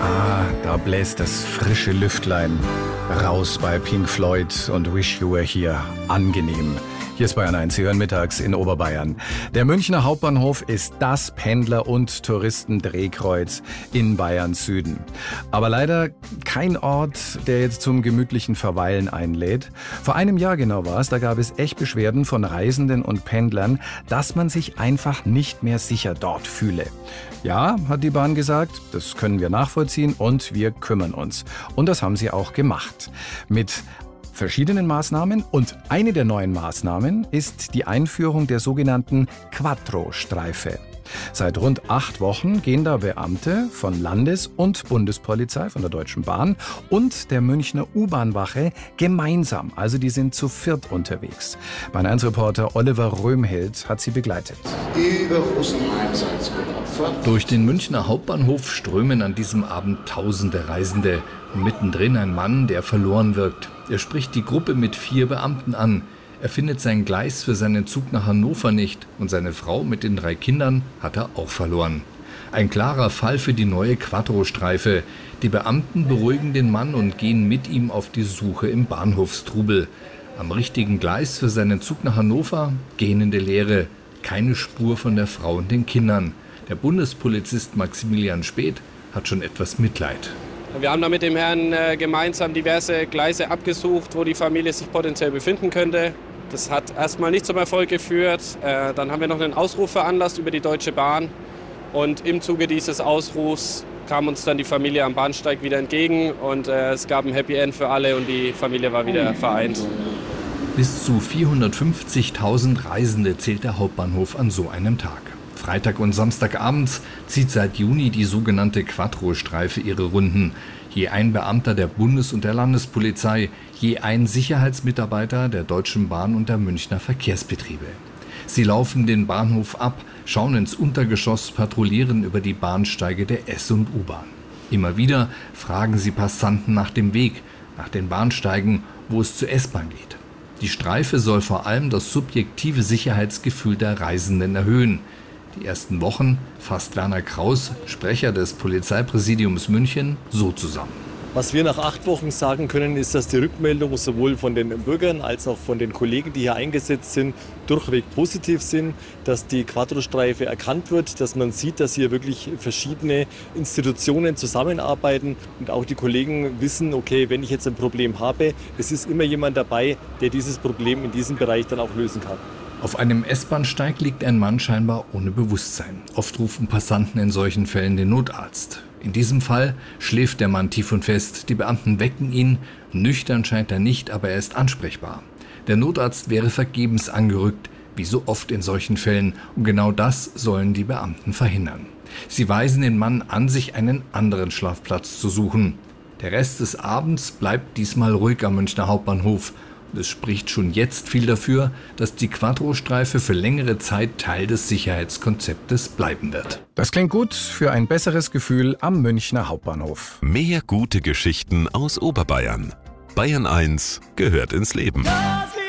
Da bläst das frische Lüftlein raus bei Pink Floyd und Wish You Were Here. Angenehm. Hier ist Bayern 1, Sie hören mittags in Oberbayern. Der Münchner Hauptbahnhof ist das Pendler- und Touristendrehkreuz in Bayerns Süden. Aber leider kein Ort, der jetzt zum gemütlichen Verweilen einlädt. Vor einem Jahr genau war es, da gab es echt Beschwerden von Reisenden und Pendlern, dass man sich einfach nicht mehr sicher dort fühle. Ja, hat die Bahn gesagt, das können wir nachvollziehen und wir kümmern uns. Und das haben sie auch gemacht. Mit verschiedenen Maßnahmen, und eine der neuen Maßnahmen ist die Einführung der sogenannten Quattro-Streife. Seit rund 8 Wochen gehen da Beamte von Landes- und Bundespolizei, von der Deutschen Bahn und der Münchner U-Bahn-Wache gemeinsam. Also die sind zu viert unterwegs. Mein 1-Reporter Oliver Röhmhild hat sie begleitet. Über Rosenheim Salzburg. Durch den Münchner Hauptbahnhof strömen an diesem Abend tausende Reisende. Mittendrin ein Mann, der verloren wirkt. Er spricht die Gruppe mit 4 Beamten an. Er findet sein Gleis für seinen Zug nach Hannover nicht und seine Frau mit den 3 Kindern hat er auch verloren. Ein klarer Fall für die neue Quattro-Streife. Die Beamten beruhigen den Mann und gehen mit ihm auf die Suche im Bahnhofstrubel. Am richtigen Gleis für seinen Zug nach Hannover, gähnende Leere. Keine Spur von der Frau und den Kindern. Der Bundespolizist Maximilian Späth hat schon etwas Mitleid. Wir haben da mit dem Herrn gemeinsam diverse Gleise abgesucht, wo die Familie sich potenziell befinden könnte. Das hat erstmal nicht zum Erfolg geführt. Dann haben wir noch einen Ausruf veranlasst über die Deutsche Bahn. Und im Zuge dieses Ausrufs kam uns dann die Familie am Bahnsteig wieder entgegen. Und es gab ein Happy End für alle und die Familie war wieder vereint. Bis zu 450.000 Reisende zählt der Hauptbahnhof an so einem Tag. Freitag und Samstagabends zieht seit Juni die sogenannte Quattro-Streife ihre Runden. Je ein Beamter der Bundes- und der Landespolizei, je ein Sicherheitsmitarbeiter der Deutschen Bahn und der Münchner Verkehrsbetriebe. Sie laufen den Bahnhof ab, schauen ins Untergeschoss, patrouillieren über die Bahnsteige der S- und U-Bahn. Immer wieder fragen sie Passanten nach dem Weg, nach den Bahnsteigen, wo es zur S-Bahn geht. Die Streife soll vor allem das subjektive Sicherheitsgefühl der Reisenden erhöhen. Die ersten Wochen fasst Werner Kraus, Sprecher des Polizeipräsidiums München, so zusammen. Was wir nach 8 Wochen sagen können, ist, dass die Rückmeldungen sowohl von den Bürgern als auch von den Kollegen, die hier eingesetzt sind, durchweg positiv sind, dass die Quattro-Streife erkannt wird, dass man sieht, dass hier wirklich verschiedene Institutionen zusammenarbeiten und auch die Kollegen wissen, okay, wenn ich jetzt ein Problem habe, es ist immer jemand dabei, der dieses Problem in diesem Bereich dann auch lösen kann. Auf einem S-Bahnsteig liegt ein Mann scheinbar ohne Bewusstsein. Oft rufen Passanten in solchen Fällen den Notarzt. In diesem Fall schläft der Mann tief und fest. Die Beamten wecken ihn. Nüchtern scheint er nicht, aber er ist ansprechbar. Der Notarzt wäre vergebens angerückt, wie so oft in solchen Fällen. Und genau das sollen die Beamten verhindern. Sie weisen den Mann an, sich einen anderen Schlafplatz zu suchen. Der Rest des Abends bleibt diesmal ruhig am Münchner Hauptbahnhof. Es spricht schon jetzt viel dafür, dass die Quattro-Streife für längere Zeit Teil des Sicherheitskonzeptes bleiben wird. Das klingt gut für ein besseres Gefühl am Münchner Hauptbahnhof. Mehr gute Geschichten aus Oberbayern. Bayern 1 gehört ins Leben.